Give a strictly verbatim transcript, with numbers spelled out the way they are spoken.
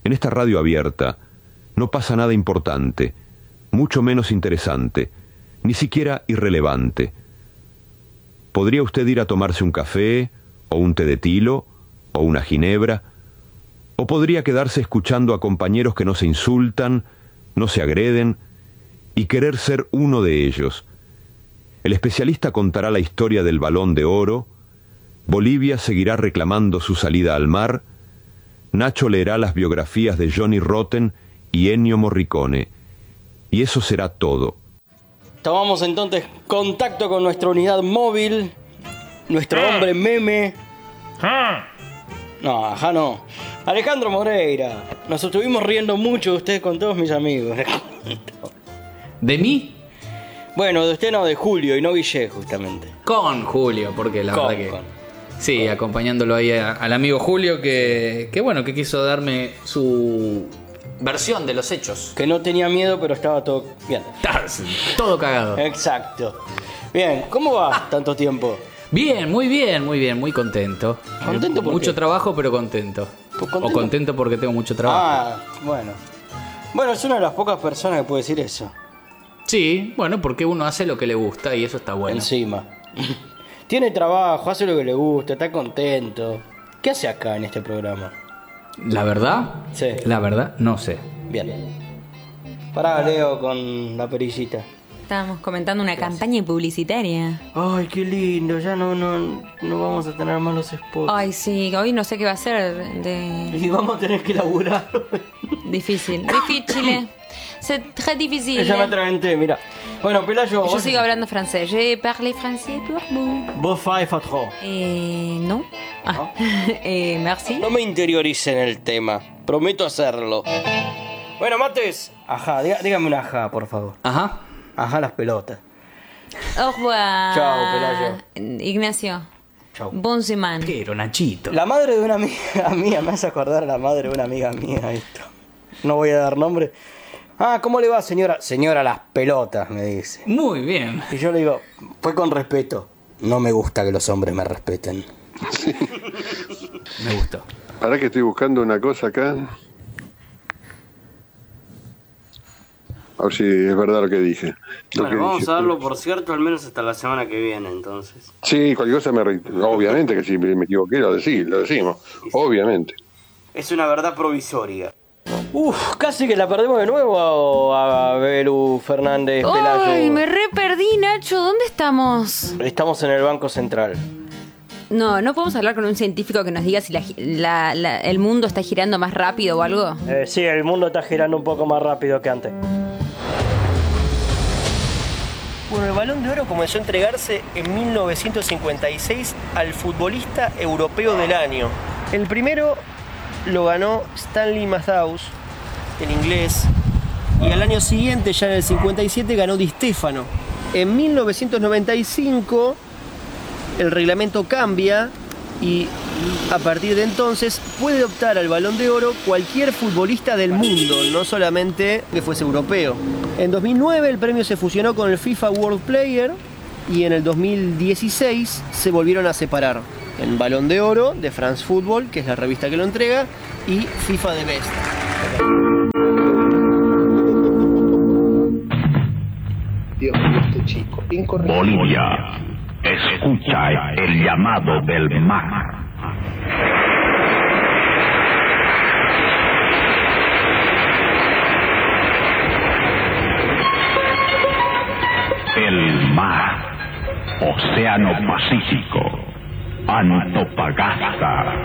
En esta radio abierta no pasa nada importante, mucho menos interesante, ni siquiera irrelevante. Podría usted ir a tomarse un café, o un té de tilo, o una ginebra, o podría quedarse escuchando a compañeros que no se insultan, no se agreden, y querer ser uno de ellos. El especialista contará la historia del Balón de Oro, Bolivia seguirá reclamando su salida al mar, Nacho leerá las biografías de Johnny Rotten y Ennio Morricone, y eso será todo. Tomamos entonces contacto con nuestra unidad móvil, nuestro ah. hombre meme. Ah. No, ajá no. Alejandro Moreira. Nos estuvimos riendo mucho de usted con todos mis amigos. ¿De mí? Bueno, de usted no, de Julio y no Guille, justamente. Con Julio, porque la con, verdad que... Con. Sí, con. acompañándolo ahí a, al amigo Julio que, que bueno, que quiso darme su versión de los hechos. Que no tenía miedo, pero estaba todo bien. Todo cagado. Exacto. Bien, ¿cómo va tanto tiempo? Bien, muy bien, muy bien, muy contento. ¿Contento por Mucho qué? trabajo, pero contento. ¿Contento? O contento porque tengo mucho trabajo. Ah, bueno. Bueno, es una de las pocas personas que puede decir eso. Sí, bueno, porque uno hace lo que le gusta y eso está bueno. Encima. Tiene trabajo, hace lo que le gusta, está contento. ¿Qué hace acá en este programa? ¿La verdad? Sí. La verdad, no sé. Bien. Pará, Leo, con la perillita. Estábamos comentando una Gracias. campaña publicitaria. Ay, qué lindo, ya no, no, no vamos a tener malos spots. Ay, sí, hoy no sé qué va a ser de... Y vamos a tener que laburar. Difícil, difícil. C'est très difficile. Ya me atraventé, mira. Bueno, Pelayo... Yo sigo hablando francés. Je parle français pour vous. Vos fais fatro. Eh, no. Ah. ¿No? eh, merci. No me interiorice en el tema. Prometo hacerlo. Bueno, Mates. Ajá, dígame, dígame una ajá, por favor. Ajá. Ajá, las pelotas. Au revoir. Chao, Pelayo. Ignacio. Chao. Bon semana. Pero, Nachito. La madre de una amiga mía, me hace acordar a la madre de una amiga mía esto. No voy a dar nombre. Ah, ¿cómo le va, señora? Señora, las pelotas, me dice. Muy bien. Y yo le digo, fue con respeto. No me gusta que los hombres me respeten. Sí. Me gustó. Ahora que estoy buscando una cosa acá. A ver si es verdad lo que dije. Lo Bueno, que vamos dije. a darlo por cierto, al menos hasta la semana que viene, entonces. Sí, cualquier cosa me... re- Obviamente que si me equivoqué lo, decí, lo decimos. Sí, sí. Obviamente. Es una verdad provisoria. Uf, casi que la perdemos de nuevo a, a Belu Fernández Pelayo. Ay, me re perdí, Nacho. ¿Dónde estamos? Estamos en el Banco Central. No, no podemos hablar con un científico que nos diga si la, la, la, el mundo está girando más rápido o algo. Eh, sí, el mundo está girando un poco más rápido que antes. Bueno, el Balón de Oro comenzó a entregarse en mil novecientos cincuenta y seis al futbolista europeo del año. El primero lo ganó Stanley Matthews, el inglés, y al año siguiente, ya en el cincuenta y siete, ganó Di Stéfano. En mil novecientos noventa y cinco el reglamento cambia y a partir de entonces puede optar al Balón de Oro cualquier futbolista del mundo, no solamente que fuese europeo. En dos mil nueve el premio se fusionó con el FIFA World Player y en el dos mil dieciséis se volvieron a separar. En Balón de Oro de France Football, que es la revista que lo entrega, y FIFA The Best. Dios mío, este chico, incorrecto. Bolivia, escucha el llamado del mar. El mar, Océano Pacífico, Antofagasta.